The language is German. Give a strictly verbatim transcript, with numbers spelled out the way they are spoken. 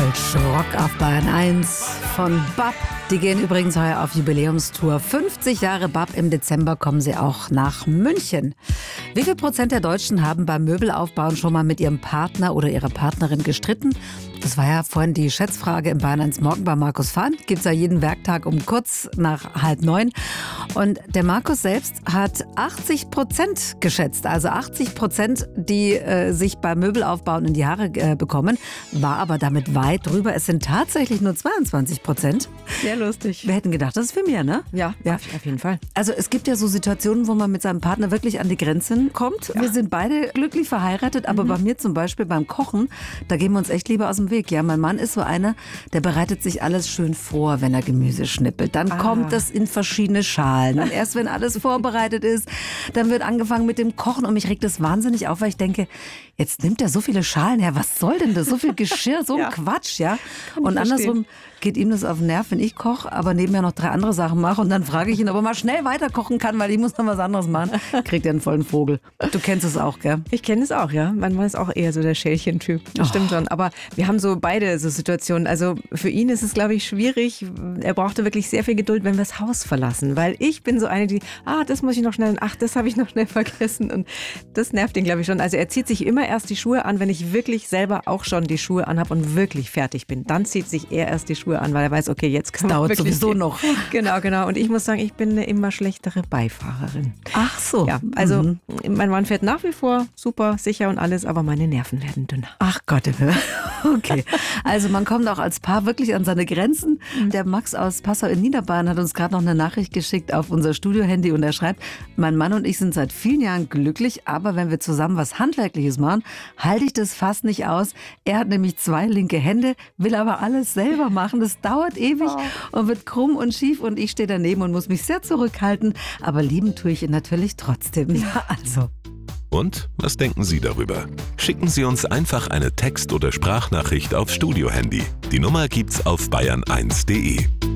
Deutsche Rock auf Bayern eins von B A P. Die gehen übrigens heuer auf Jubiläumstour. fünfzig Jahre B A P, im Dezember kommen sie auch nach München. Wie viel Prozent der Deutschen haben beim Möbelaufbauen schon mal mit ihrem Partner oder ihrer Partnerin gestritten? Das war ja vorhin die Schätzfrage im Bayern eins Morgen bei Markus Fahn. Gibt es ja jeden Werktag um kurz nach halb neun. Und der Markus selbst hat achtzig Prozent geschätzt. Also achtzig Prozent, die äh, sich beim Möbelaufbauen in die Haare äh, bekommen, war aber damit weit drüber. Es sind tatsächlich nur zweiundzwanzig Prozent. Sehr lustig. Wir hätten gedacht, das ist für mehr, ne? Ja, ja, auf jeden Fall. Also es gibt ja so Situationen, wo man mit seinem Partner wirklich an die Grenzen kommt. Ja. Wir sind beide glücklich verheiratet, aber mhm. bei mir zum Beispiel beim Kochen, da gehen wir uns echt lieber aus dem Weg. Ja, mein Mann ist so einer, der bereitet sich alles schön vor, wenn er Gemüse schnippelt. Dann ah. kommt das in verschiedene Schalen. Und erst wenn alles vorbereitet ist, dann wird angefangen mit dem Kochen. Und mich regt das wahnsinnig auf, weil ich denke, jetzt nimmt er so viele Schalen her. Was soll denn das? So viel Geschirr, so ein ja. Quatsch, ja. Und andersrum geht ihm das auf den Nerv, wenn ich koche, aber nebenher noch drei andere Sachen mache. Und dann frage ich ihn, ob er mal schnell weiter kochen kann, weil ich muss noch was anderes machen. Kriegt er einen vollen Vogel. Du kennst es auch, gell? Ich kenne es auch, ja. Mein Mann ist auch eher so der Schälchen-Typ. Das oh. stimmt schon. Aber wir haben so beide so Situationen. Also für ihn ist es, glaube ich, schwierig. Er brauchte wirklich sehr viel Geduld, wenn wir das Haus verlassen. Weil ich bin so eine, die, ah, das muss ich noch schnell, ach, das habe ich noch schnell vergessen. Und das nervt ihn, glaube ich, schon. Also er zieht sich immer erst die Schuhe an, wenn ich wirklich selber auch schon die Schuhe anhabe und wirklich fertig bin. Dann zieht sich er erst die Schuhe an, weil er weiß, okay, jetzt kann dauert sowieso noch. Genau, genau. Und ich muss sagen, ich bin eine immer schlechtere Beifahrerin. Ach so. Ja, also mhm. mein Mann fährt nach wie vor super, sicher und alles, aber meine Nerven werden dünner. Ach Gott, okay. Also man kommt auch als Paar wirklich an seine Grenzen. Der Max aus Passau in Niederbayern hat uns gerade noch eine Nachricht geschickt auf unser Studio-Handy und er schreibt, mein Mann und ich sind seit vielen Jahren glücklich, aber wenn wir zusammen was Handwerkliches machen, halte ich das fast nicht aus. Er hat nämlich zwei linke Hände, will aber alles selber machen. Das dauert ewig oh. und wird krumm und schief und ich stehe daneben und muss mich sehr zurückhalten. Aber lieben tue ich ihn natürlich trotzdem. Ja, also. Und was denken Sie darüber? Schicken Sie uns einfach eine Text- oder Sprachnachricht aufs Studio-Handy. Die Nummer gibt's auf bayern eins punkt de.